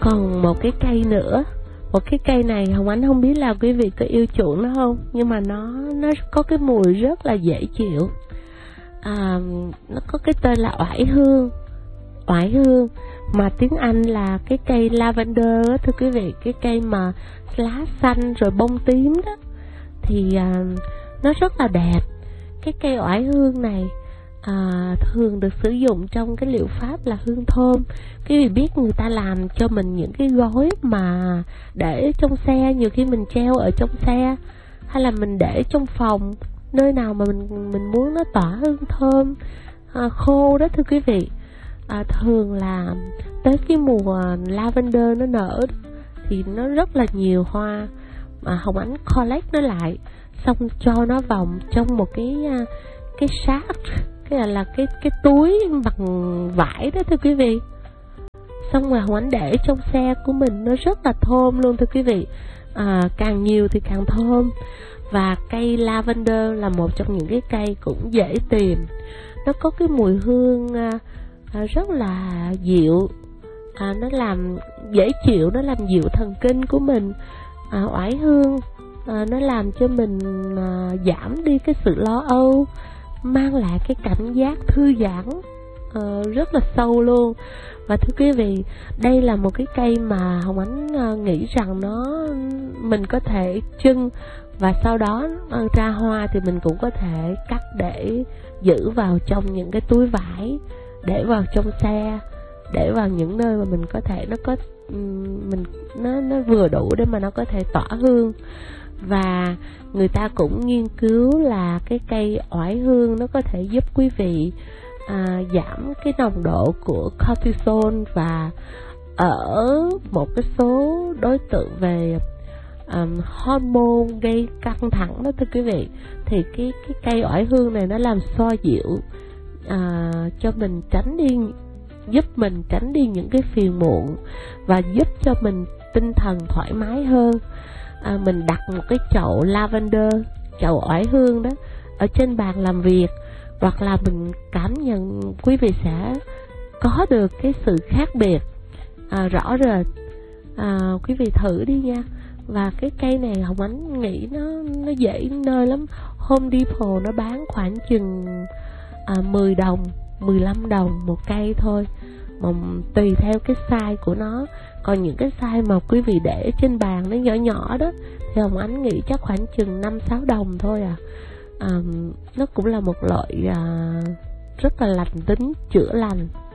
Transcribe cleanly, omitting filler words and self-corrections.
Còn một cái cây nữa, một cái cây này Hồng Ánh không biết là quý vị có yêu chuộng nó không, nhưng mà nó có cái mùi rất là dễ chịu. Nó có cái tên là oải hương. Oải hương mà tiếng Anh là cái cây lavender đó, thưa quý vị, cái cây mà lá xanh rồi bông tím đó, thì nó rất là đẹp. Cái cây oải hương này thường được sử dụng trong cái liệu pháp là hương thơm. Quý vị biết người ta làm cho mình những cái gói mà để trong xe, nhiều khi mình treo ở trong xe, hay là mình để trong phòng, nơi nào mà mình muốn nó tỏa hương thơm khô đó, thưa quý vị. Thường là tới cái mùa lavender nó nở thì nó rất là nhiều hoa, mà Hồng Ánh collect nó lại, xong cho nó vào trong một cái sáp, cái là cái túi bằng vải đó, thưa quý vị. Xong rồi Hồng Ánh để trong xe của mình, nó rất là thơm luôn, thưa quý vị. Càng nhiều thì càng thơm. Và cây lavender là một trong những cái cây cũng dễ tìm. Nó có cái mùi hương rất là dịu, nó làm dễ chịu, nó làm dịu thần kinh của mình. Oải hương nó làm cho mình giảm đi cái sự lo âu, mang lại cái cảm giác thư giãn rất là sâu luôn. Và thưa quý vị, đây là một cái cây mà Hồng Ánh nghĩ rằng mình có thể trưng, và sau đó ra hoa thì mình cũng có thể cắt để giữ vào trong những cái túi vải, để vào trong xe, để vào những nơi mà mình có thể nó vừa đủ để mà nó có thể tỏa hương. Và người ta cũng nghiên cứu là cái cây oải hương nó có thể giúp quý vị giảm cái nồng độ của cortisol, và ở một cái số đối tượng về hormone gây căng thẳng đó, thưa quý vị, thì cái cây oải hương này nó làm xoa dịu cho mình giúp mình tránh đi những cái phiền muộn, và giúp cho mình tinh thần thoải mái hơn. Mình đặt một cái chậu lavender, chậu oải hương đó ở trên bàn làm việc, hoặc là mình cảm nhận, quý vị sẽ có được cái sự khác biệt rõ rệt. Quý vị thử đi nha. Và cái cây này Hồng Ánh nghĩ nó dễ nơi lắm. Home Depot nó bán khoảng chừng 10 đồng, 15 đồng một cây thôi, mà tùy theo cái size của nó. Còn những cái size mà quý vị để trên bàn nó nhỏ nhỏ đó thì Hồng Ánh nghĩ chắc khoảng chừng 5-6 đồng thôi à. Nó cũng là một loại rất là lành tính, chữa lành.